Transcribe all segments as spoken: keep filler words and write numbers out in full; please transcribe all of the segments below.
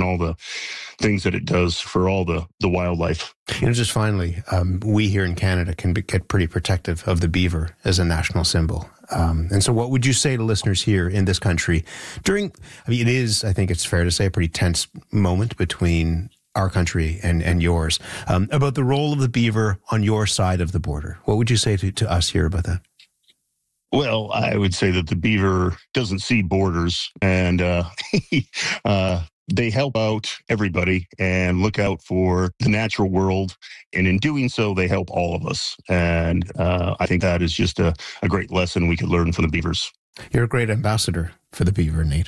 and all the things that it does for all the, the wildlife. You know, just finally, um, we here in Canada can be, get pretty protective of the beaver as a national symbol. Um, and so what would you say to listeners here in this country during, I mean, it is, I think it's fair to say, a pretty tense moment between our country and, and yours, um, about the role of the beaver on your side of the border? What would you say to, to us here about that? Well, I would say that the beaver doesn't see borders, and uh, uh, they help out everybody and look out for the natural world. And in doing so, they help all of us. And uh, I think that is just a, a great lesson we could learn from the beavers. You're a great ambassador for the beaver, Nate.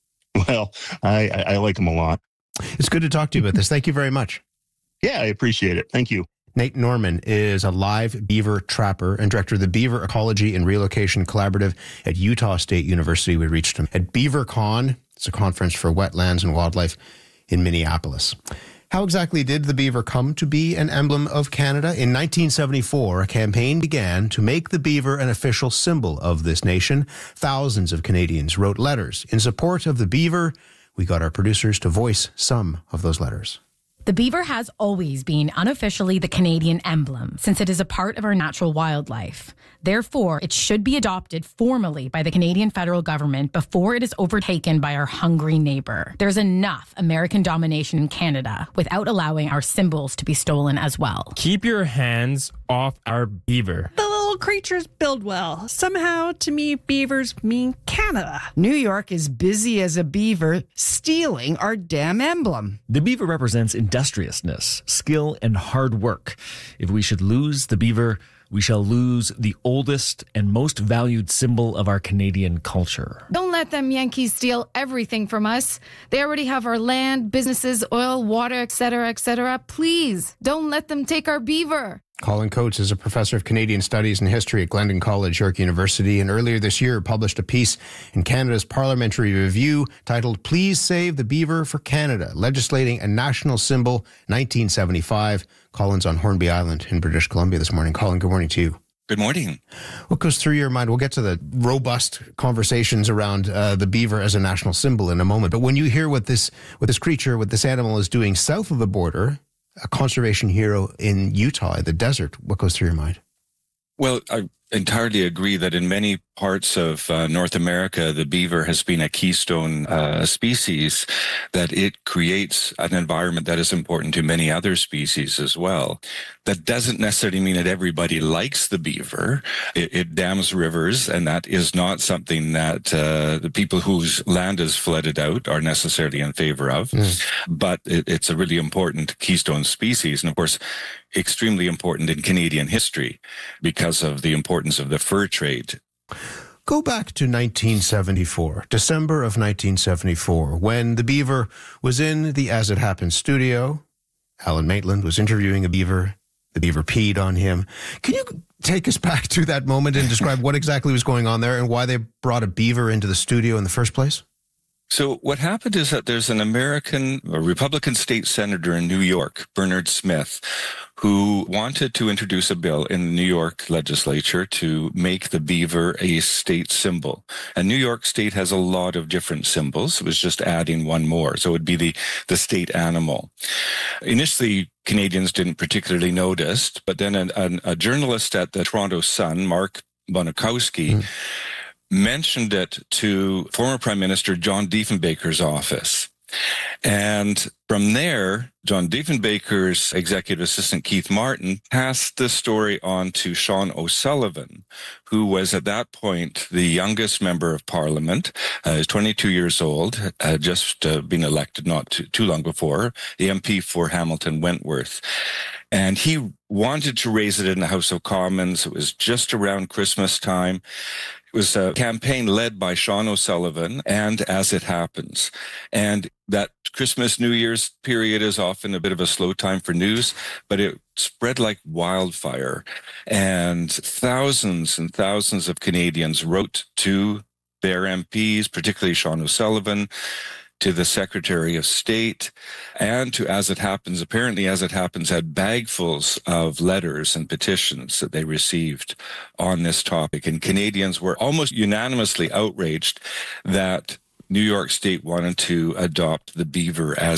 Well, I, I, I like them a lot. It's good to talk to you about this. Thank you very much. Yeah, I appreciate it. Thank you. Nate Norman is a live beaver trapper and director of the Beaver Ecology and Relocation Collaborative at Utah State University. We reached him at BeaverCon. It's a conference for wetlands and wildlife in Minneapolis. How exactly did the beaver come to be an emblem of Canada? In nineteen seventy-four, a campaign began to make the beaver an official symbol of this nation. Thousands of Canadians wrote letters in support of the beaver. We got our producers to voice some of those letters. The beaver has always been unofficially the Canadian emblem, since it is a part of our natural wildlife. Therefore, it should be adopted formally by the Canadian federal government before it is overtaken by our hungry neighbor. There's enough American domination in Canada without allowing our symbols to be stolen as well. Keep your hands off our beaver. The little creatures build well. Somehow, to me, beavers mean Canada. New York is busy as a beaver, stealing our damn emblem. The beaver represents industriousness, skill, and hard work. If we should lose the beaver, we shall lose the oldest and most valued symbol of our Canadian culture. Don't let them Yankees steal everything from us. They already have our land, businesses, oil, water, et cetera, et cetera. Please, don't let them take our beaver. Colin Coates is a professor of Canadian Studies and History at Glendon College, York University, and earlier this year published a piece in Canada's Parliamentary Review titled Please Save the Beaver for Canada, Legislating a National Symbol, nineteen seventy-five. Colin's on Hornby Island in British Columbia this morning. Colin, good morning to you. Good morning. What goes through your mind? We'll get to the robust conversations around uh, the beaver as a national symbol in a moment. But when you hear what this, what this creature, what this animal is doing south of the border, a conservation hero in Utah, the desert, what goes through your mind? Well, I entirely agree that in many parts of uh, North America, the beaver has been a keystone uh, species, that it creates an environment that is important to many other species as well. That doesn't necessarily mean that everybody likes the beaver. It, it dams rivers, and that is not something that uh, the people whose land is flooded out are necessarily in favor of. Mm. But it, it's a really important keystone species, and of course, extremely important in Canadian history because of the importance of the fur trade. Go back to nineteen seventy-four, December of nineteen seventy-four, when the beaver was in the As It Happens studio. Alan Maitland was interviewing a beaver. The beaver peed on him. Can you take us back to that moment and describe what exactly was going on there and why they brought a beaver into the studio in the first place? So what happened is that there's an American, a Republican state senator in New York, Bernard Smith, who wanted to introduce a bill in the New York legislature to make the beaver a state symbol. And New York State has a lot of different symbols. It was just adding one more. So it would be the, the state animal. Initially, Canadians didn't particularly notice, but then a, a, a journalist at the Toronto Sun, Mark Bonakowski, mm. mentioned it to former Prime Minister John Diefenbaker's office. And from there, John Diefenbaker's executive assistant, Keith Martin, passed the story on to Sean O'Sullivan, who was at that point the youngest member of Parliament. Uh, he's twenty-two years old, uh, just uh, been elected not too, too long before, the M P for Hamilton Wentworth. And he wanted to raise it in the House of Commons. It was just around Christmas time. It was a campaign led by Sean O'Sullivan and As It Happens. And that Christmas, New Year's period is often a bit of a slow time for news, but it spread like wildfire. And thousands and thousands of Canadians wrote to their M Ps, particularly Sean O'Sullivan, to the Secretary of State, and to As It Happens. Apparently, As It Happens had bagfuls of letters and petitions that they received on this topic. And Canadians were almost unanimously outraged that New York State wanted to adopt the beaver as